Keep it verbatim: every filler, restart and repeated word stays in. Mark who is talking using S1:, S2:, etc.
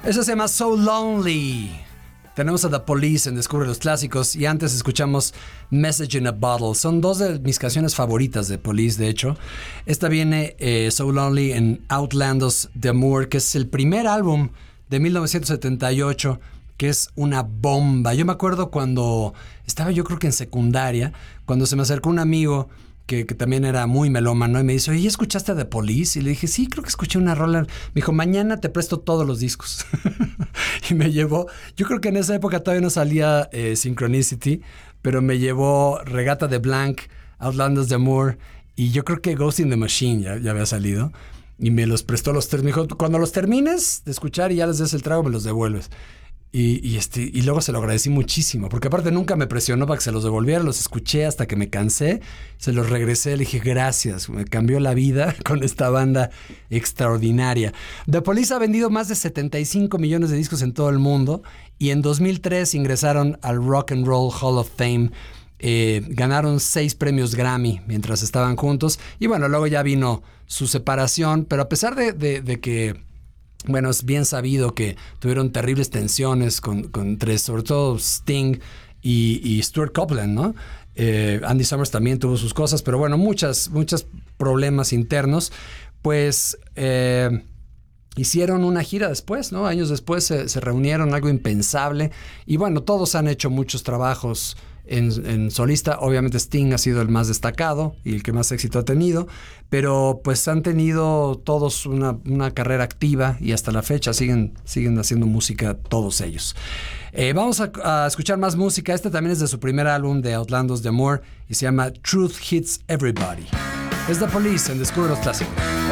S1: Eso se llama So Lonely. Tenemos a The Police en Descubre los Clásicos y antes escuchamos Message in a Bottle. Son dos de mis canciones favoritas de Police, de hecho. Esta viene, eh, So Lonely, en Outlandos d'Amour, que es el primer álbum de mil novecientos setenta y ocho, que es una bomba. Yo me acuerdo cuando estaba yo creo que en secundaria, cuando se me acercó un amigo que, que también era muy melómano y me dice, oye, ¿escuchaste a The Police? Y le dije, sí, creo que escuché una rola. Me dijo, mañana te presto todos los discos. Y me llevó, yo creo que en esa época todavía no salía eh, Synchronicity, pero me llevó Regata de Blanc, Outlandos d'Amour, y yo creo que Ghost in the Machine ya, ya había salido. Y me los prestó los tres. Me dijo, cuando los termines de escuchar y ya les des el trago, me los devuelves. Y, y, este, y luego se lo agradecí muchísimo, porque aparte nunca me presionó para que se los devolviera, los escuché hasta que me cansé, se los regresé, le dije gracias, me cambió la vida con esta banda extraordinaria. The Police ha vendido más de setenta y cinco millones de discos en todo el mundo y en dos mil tres ingresaron al Rock and Roll Hall of Fame. Eh, ganaron seis premios Grammy mientras estaban juntos y bueno, luego ya vino su separación, pero a pesar de, de, de que bueno, es bien sabido que tuvieron terribles tensiones con, con tres, sobre todo Sting y, y Stuart Copeland, ¿no? Eh, Andy Summers también tuvo sus cosas, pero bueno, muchas, muchos problemas internos. Pues eh, hicieron una gira después, ¿no? Años después se, se reunieron, algo impensable. Y bueno, todos han hecho muchos trabajos en, en solista. Obviamente Sting ha sido el más destacado y el que más éxito ha tenido, pero pues han tenido todos una, una carrera activa y hasta la fecha siguen, siguen haciendo música todos ellos. Eh, vamos a, a escuchar más música. Este también es de su primer álbum de Outlandos d'Amour y se llama Truth Hits Everybody. Es The Police en Descubre los Clásicos.